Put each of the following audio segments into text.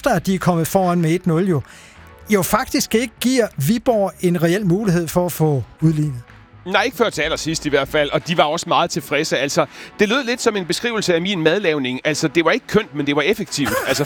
efter at de er kommet foran med 1-0 jo faktisk ikke giver Viborg en reel mulighed for at få udlignet. Nej, ikke før til allersidst i hvert fald, og de var også meget tilfredse. Altså, det lød lidt som en beskrivelse af min madlavning. Altså, det var ikke kønt, men det var effektivt. Altså,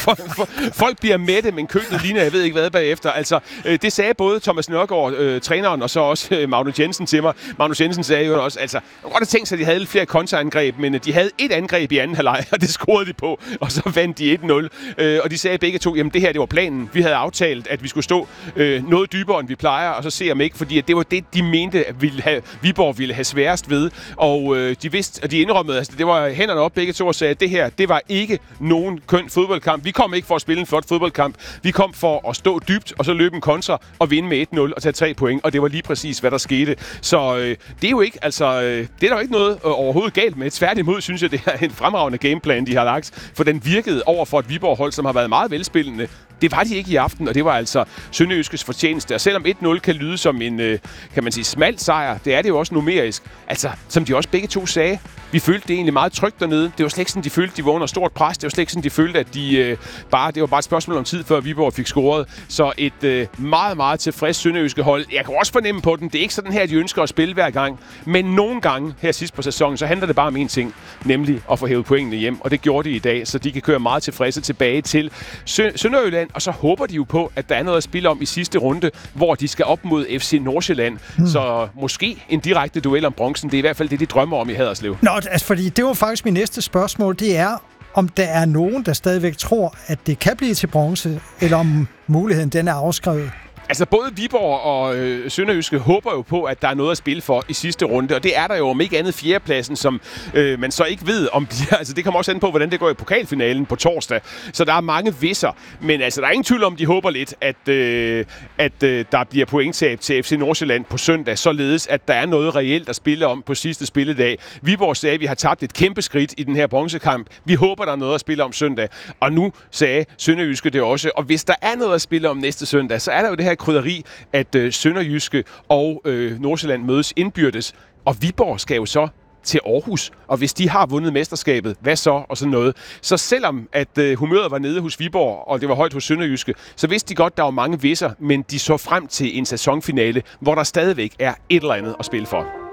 folk bliver mætte, men køkkenet ligner, jeg ved ikke hvad bagefter. Altså, det sagde både Thomas Nørgaard, træneren, og så også Magnus Jensen til mig. Magnus Jensen sagde jo også, altså, jeg godt have tænkt sig, at de havde lidt flere kontraangreb, men de havde et angreb i anden halvleg, og det scorede de på, og så vandt de 1-0. Og de sagde begge to, jamen det her, det var planen. Vi havde aftalt, at vi skulle stå noget dybere, end vi plejer, og så se om ikke, fordi det var det, de mente, at Viborg ville have sværest ved, og de vidste, og de indrømmede, altså det var hænderne op begge to og sagde, at det her, det var ikke nogen køn fodboldkamp. Vi kom ikke for at spille en flot fodboldkamp. Vi kom for at stå dybt, og så løbe en kontra, og vinde med 1-0 og tage 3 point, og det var lige præcis, hvad der skete. Så det er jo ikke, altså, det er der jo ikke noget overhovedet galt med. Tværtimod synes jeg, det er en fremragende gameplan, de har lagt, for den virkede over for et Viborg-hold, som har været meget velspillende. Det var de ikke i aften, og det var altså Sønderjyskes fortjeneste. Og selvom 1-0 kan lyde som en, kan man sige, smal sejr, det er det jo også numerisk. Altså, som de også begge to sagde, vi følte det egentlig meget trygt dernede. Det var slet ikke sådan, de følte, de var under stort pres. Det var slet ikke sådan, de følte, at det var bare et spørgsmål om tid, før Viborg fik scoret. Så et meget, meget tilfreds Sønderjyske hold. Jeg kan også fornemme på den. Det er ikke sådan her, de ønsker at spille hver gang. Men nogle gange her sidst på sæsonen, så handler det bare om en ting, nemlig at få hævet pointene hjem. Og det gjorde de i dag, så de kan køre meget tilfredse tilbage til Sønderjylland. Og så håber de jo på, at der er noget at spille om i sidste runde, hvor de skal op mod FC Nordsjælland. Så måske en direkte duel om bronzen. Det er i hvert fald det, de drømmer om i Haderslev. Nå, altså, fordi det var faktisk min næste spørgsmål. Det er, om der er nogen, der stadigvæk tror, at det kan blive til bronze, eller om muligheden den er afskrevet. Altså både Viborg og Sønderjyske håber jo på, at der er noget at spille for i sidste runde, og det er der jo om ikke andet fjerdepladsen, som man så ikke ved om bliver. Altså det kommer også an på, hvordan det går i pokalfinalen på torsdag. Så der er mange visser, men altså der er ingen tvivl om, de håber lidt, at der bliver pointtab til FC Nordsjælland på søndag, således at der er noget reelt at spille om på sidste spilledag. Viborg sagde, at vi har tabt et kæmpe skridt i den her bronzekamp. Vi håber, der er noget at spille om søndag, og nu sagde Sønderjyske det også. Og hvis der er noget at spille om næste søndag, så er der jo det her krydderi, at Sønderjyske og Nordsjælland mødes indbyrdes, og Viborg skal jo så til Aarhus, og hvis de har vundet mesterskabet, hvad så, og sådan noget. Så selvom at humøret var nede hos Viborg, og det var højt hos Sønderjyske, så vidste de godt, der var mange visser, men de så frem til en sæsonfinale, hvor der stadigvæk er et eller andet at spille for.